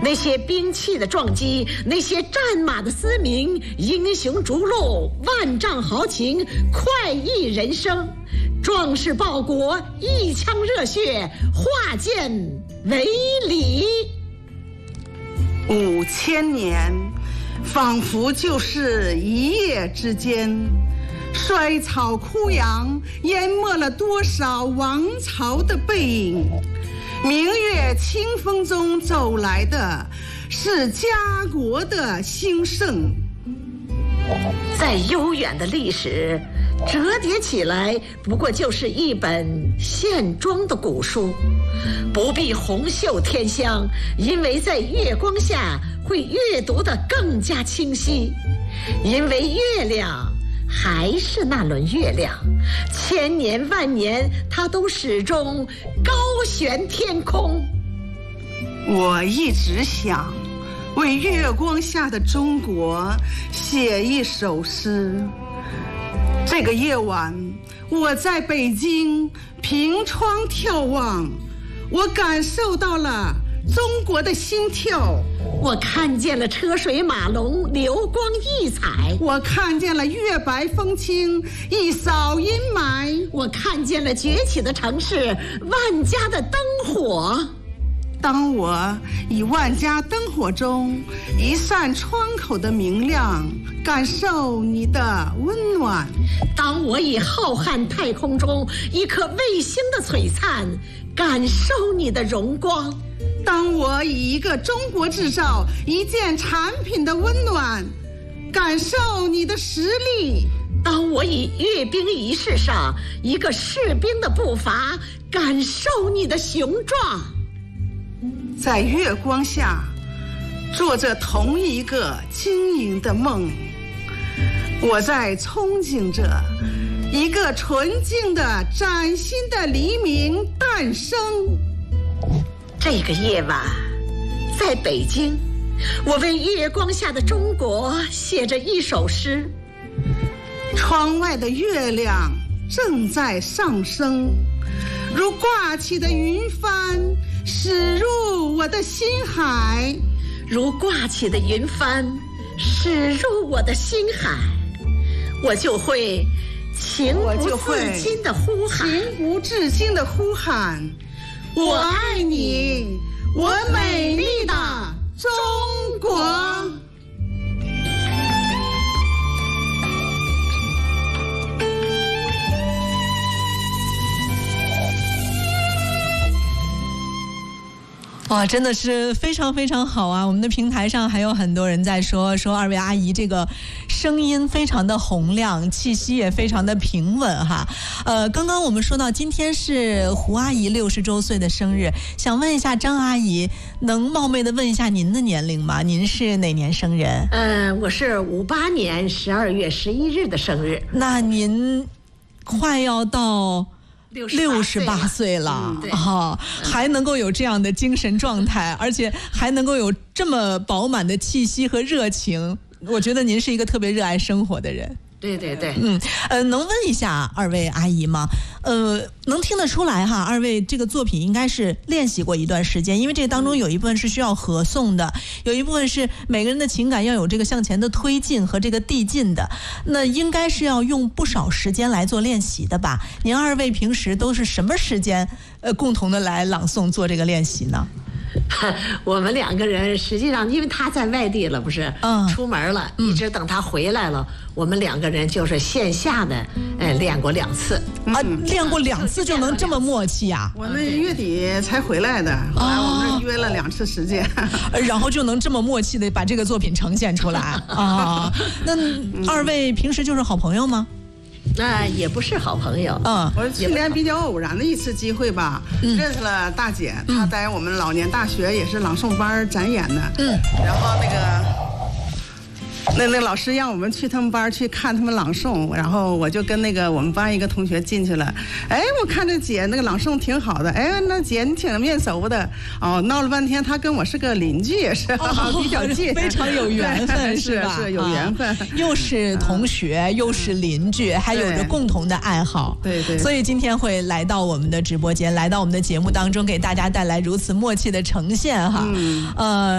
那些兵器的撞击，那些战马的嘶鸣，英雄逐鹿，万丈豪情，快意人生，壮士报国，一腔热血，化剑为礼。 5000年，仿佛就是一夜之间，衰草枯杨，淹没了多少王朝的背影。明月清风中走来的是家国的兴盛。 在悠远的历史折叠起来，不过就是一本线装的古书，不必红袖添香，因为在月光下会阅读得更加清晰，因为月亮还是那轮月亮，千年万年它都始终高悬天空。 我一直想为月光下的中国写一首诗。这个夜晚，我在北京凭窗眺望，我感受到了中国的心跳。 我看见了车水马龙，流光溢彩。 我看见了月白风清，一扫阴霾。 我看见了崛起的城市，万家的灯火。 当我以万家灯火中一扇窗口的明亮，感受你的温暖； 当我以浩瀚太空中一颗卫星的璀璨，感受你的荣光； 当我以一个中国制造一件产品的温暖，感受你的实力； 当我以阅兵仪式上一个士兵的步伐，感受你的雄壮。 在月光下做着同一个晶莹的梦，我在憧憬着一个纯净的崭新的黎明诞生。 这个夜晚在北京，我为月光下的中国写着一首诗。 窗外的月亮正在上升，如挂起的云帆驶入我的心海， 如挂起的云帆驶入我的心海，我就会情不自禁的呼喊，我爱你，我美丽的中国。 哇，真的是非常非常好啊！我们的平台上还有很多人在说二位阿姨这个声音非常的洪亮，气息也非常的平稳哈。刚刚我们说到今天是胡阿姨60周岁的生日，想问一下张阿姨，能冒昧的问一下您的年龄吗？您是哪年生人？ 我是58年12月11日的生日。 那您快要到68岁了啊，还能够有这样的精神状态，而且还能够有这么饱满的气息和热情，我觉得您是一个特别热爱生活的人。 对对对， 能问一下二位阿姨吗？能听得出来哈，二位这个作品应该是练习过一段时间，因为这当中有一部分是需要合诵的，有一部分是每个人的情感要有这个向前的推进和这个递进的，那应该是要用不少时间来做练习的吧？您二位平时都是什么时间共同的来朗诵做这个练习呢？ 我们两个人实际上，因为他在外地了，不是，出门了，一直等他回来了，我们两个人就是线下的，练过2次啊，练过2次就能这么默契啊？ 我们月底才回来的，后来我们约了2次时间， 然后就能这么默契的把这个作品呈现出来啊。那二位平时就是好朋友吗？ 也不是好朋友， 我去年比较偶然的一次机会吧，认识了大姐，她在我们老年大学也是朗诵班展演的，然后那老师让我们去他们班去看他们朗诵，然后我就跟我们班一个同学进去了。我看这姐那个朗诵挺好的，那姐你挺面熟的闹了半天，她跟我是个邻居，也是比较近， 非常有缘分，是吧？ 是有缘分， 又是同学，又是邻居，还有着共同的爱好， 对， 所以今天会来到我们的直播间，来到我们的节目当中，给大家带来如此默契的呈现哈，